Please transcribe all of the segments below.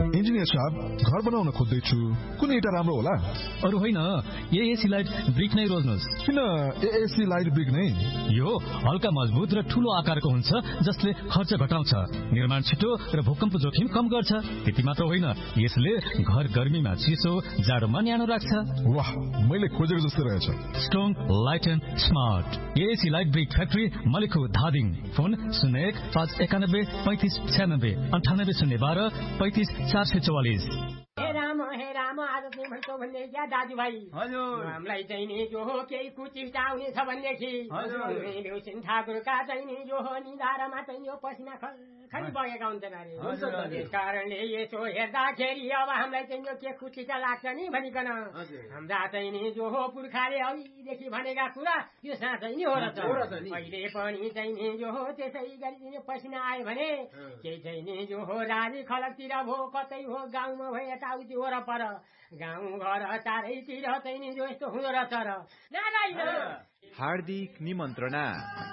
Engineer साहब, घर बनाउन खोज्दैछु, कुन एउटा राम्रो होला? अरु होइन, एएसी लाइट ब्रिक नै रोज्नुहोस्। किन एएसी लाइट ब्रिक नै? यो हल्का मजबुत र ठूलो आकारको हुन्छ, जसले खर्च घटाउँछ, निर्माण छिटो र भूकम्प जोखिम कम गर्छ। त्यति मात्र होइन, यसले घर गर्मीमा चिसो, जाडोमा न्यानो राख्छ। वाह, मैले खोजेको जस्तो रहेछ। Strong, light and smart. AAC light brick factory, मलिखु, Dhading. Phone 01-591-3596, 9802 35-444। हे राम, आज चाहिँ भन्छौ भन्ने क्या दाजुभाइ? हजुर। हामीलाई चाहिँ नि जो हो केही कुचिष्टा हुनेछ भन्नेदेखि ल्याउछिन् ठाकुरका चाहिँ नि जो हो निधारमा चाहिँ यो पसिना खरी बगेका हुन्छन् अरे। त्यस कारणले यसो हेर्दाखेरि अब हामीलाई चाहिँ यो के कुचिष्टा लाग्छ नि भनिकन हाम्रा चाहिँ नि जो हो पुर्खाले अघिदेखि भनेका कुरा यो साँच्चै नि हो रहेछ। अहिले पनि चाहिँ नि जो हो त्यसै गरी पसिना आयो भने केही चाहिँ नि जो हो राजी खलकतिर भो कतै हो गाउँमा भए यताउति वरपर गाउँ घर चारैतिर चाहिँ नि जो यस्तो हुँदो रहेछ र हार्दिक निमन्त्रणा।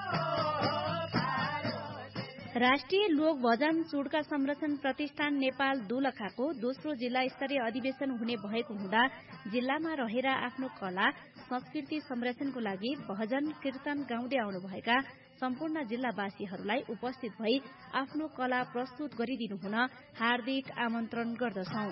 राष्ट्रिय लोक भजन चुड्का संरक्षण प्रतिष्ठान नेपाल दोलखाको दोस्रो जिल्ला स्तरीय अधिवेशन हुने भएको हुँदा जिल्लामा रहेर आफ्नो कला संस्कृति संरक्षणको लागि भजन कीर्तन गाउँदै आउनुभएका सम्पूर्ण जिल्लावासीहरूलाई उपस्थित भई आफ्नो कला प्रस्तुत गरिदिनु हुन हार्दिक आमन्त्रण गर्दछौं।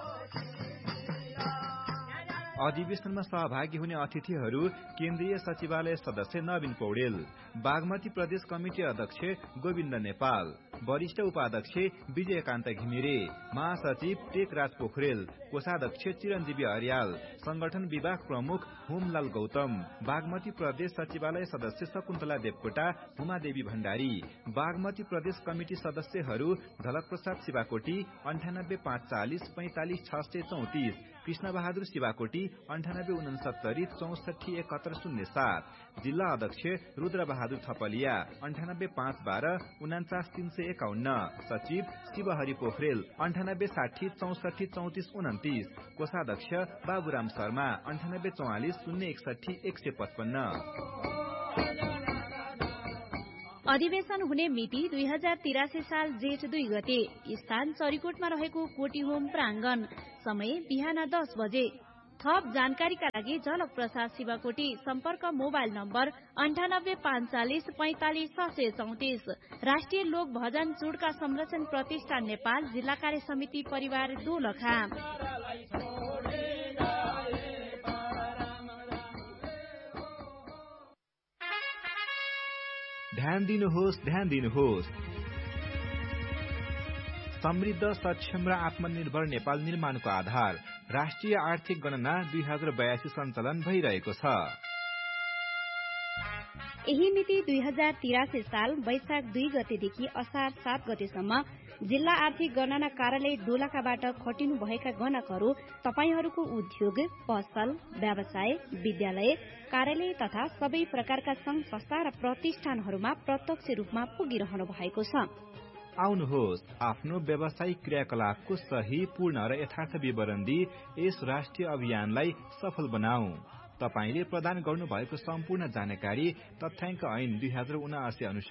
अधिवेशनमा सहभागी हुने अतिथिहरू केन्द्रीय सचिवालय सदस्य नवीन पौडेल, बागमती प्रदेश कमिटी अध्यक्ष गोविन्द नेपाल, वरिष्ठ उपाध्यक्ष विजयकान्त घिमिरे, महासचिव टेकराज पोखरेल, कोषाध्यक्ष चिरञ्जीवी अर्याल, संगठन विभाग प्रमुख होमलाल गौतम, बागमती प्रदेश सचिवालय सदस्य शकुन्तला देवकोटा, उमादेवी भण्डारी, बागमती प्रदेश कमिटी सदस्यहरू झलक प्रसाद शिवाकोटी 98 540 45 634, कृष्ण बहादुर शिवाकोटी 98 69 64 7107, जिल्ला अध्यक्ष रुद्र बहादुर थपलिया 98 512 49 351, सचिव शिवहरि पोखरेल 98 60 64 34 29, कोषाध्यक्ष बाबुराम शर्मा 98 44 061 155। अधिवेशन हुने मिति 2083 साल जेठ 2 गते, स्थान चरीकोटमा रहेको कोटीहोम प्राङ्गण, समय बिहान 10 बजे। थप जानकारीका लागि झलक प्रसाद शिवाकोटी, सम्पर्क मोबाइल नम्बर 98 540 45 634। राष्ट्रिय लोक भजन चुड्का संरक्षण प्रतिष्ठान नेपाल, जिल्ला कार्य समिति परिवार दोलखा। ध्यान दिनुहोस्। समृद्ध, सक्षम र आत्मनिर्भर नेपाल निर्माणको आधार राष्ट्रिय आर्थिक गणना 2082 सञ्चालन भइरहेको छ। यही मिति 2083 साल वैशाख 2 गतेदेखि असार 7 गतेसम्म जिल्ला आर्थिक गणना कार्यालय दोलखाबाट खटिनु भएका गणकहरू तपाईहरूको उद्योग, पसल, व्यवसाय, विद्यालय, कार्यालय तथा सबै प्रकारका संघ संस्था र प्रतिष्ठानहरूमा प्रत्यक्ष रूपमा पुगिरहनु भएको छ। आउनुहोस्, आफ्नो व्यावसायिक क्रियाकलापको सही, पूर्ण र यथार्थ विवरण दिई यस राष्ट्रिय अभियानलाई सफल बनाऊ। तपाईले प्रदान गर्नुभएको सम्पूर्ण जानकारी तथ्याङ्क ऐन 2079 अनुसार